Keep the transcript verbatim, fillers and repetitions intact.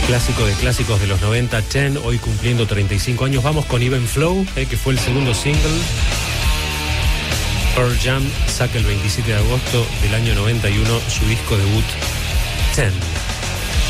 Clásico de clásicos de los noventa, Ten, hoy cumpliendo treinta y cinco años. Vamos con Even Flow, eh, que fue el segundo single. Pearl Jam saca el veintisiete de agosto del año noventa y uno su disco debut, Ten.